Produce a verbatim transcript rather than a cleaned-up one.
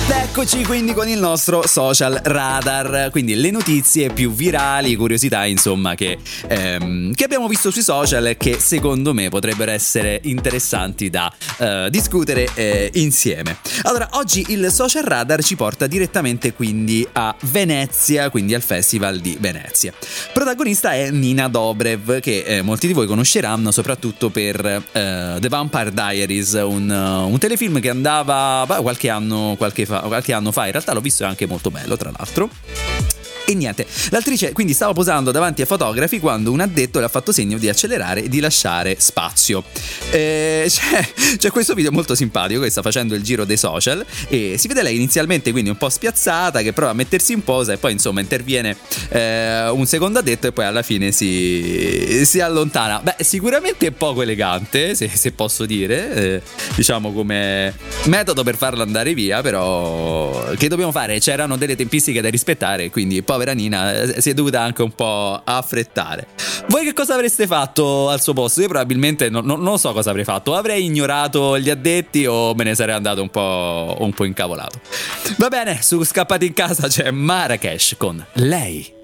Eccoci quindi con il nostro social radar, quindi le notizie più virali, curiosità insomma che, ehm, che abbiamo visto sui social e che secondo me potrebbero essere interessanti da eh, discutere eh, insieme. Allora, oggi il social radar ci porta direttamente quindi a Venezia, quindi al Festival di Venezia. Protagonista è Nina Dobrev, che eh, molti di voi conosceranno soprattutto per eh, The Vampire Diaries, un, uh, un telefilm che andava bah, qualche anno qualche, fa, qualche anno fa, in realtà l'ho visto, è anche molto bello tra l'altro. E niente, l'attrice quindi stava posando davanti ai fotografi quando un addetto le ha fatto segno di accelerare e di lasciare spazio. Eh, c'è, c'è questo video molto simpatico che sta facendo il giro dei social e si vede lei inizialmente quindi un po' spiazzata che prova a mettersi in posa e poi insomma interviene eh, un secondo addetto e poi alla fine si, si allontana. Beh, sicuramente è poco elegante, se, se posso dire, eh, diciamo come metodo per farlo andare via, però che dobbiamo fare? C'erano delle tempistiche da rispettare, quindi povera Nina si è dovuta anche un po' affrettare. Voi che cosa avreste fatto al suo posto? Io probabilmente non, non, non so cosa avrei fatto. Avrei ignorato gli addetti o me ne sarei andato un po', un po' incavolato. Va bene, su Scappati in casa c'è Marrakesh con Lei.